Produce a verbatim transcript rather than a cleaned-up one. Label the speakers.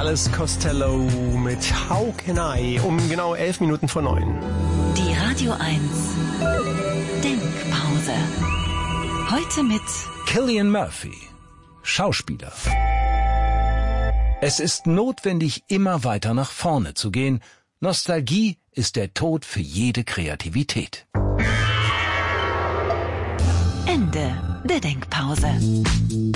Speaker 1: Alice Costello mit How Can I? Um genau elf Minuten vor neun.
Speaker 2: Die Radio eins Denkpause. Heute mit
Speaker 3: Cillian Murphy, Schauspieler. Es ist notwendig, immer weiter nach vorne zu gehen. Nostalgie ist der Tod für jede Kreativität.
Speaker 2: Ende der Denkpause.